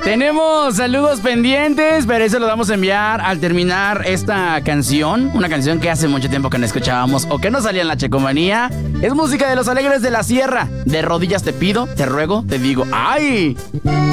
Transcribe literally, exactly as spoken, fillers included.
Tenemos saludos pendientes, pero eso lo vamos a enviar al terminar esta canción. Una canción que hace mucho tiempo que no escuchábamos o que no salía en la Checomanía. Es música de Los Alegres de la Sierra. De rodillas te pido, te ruego, te digo, ¡ay!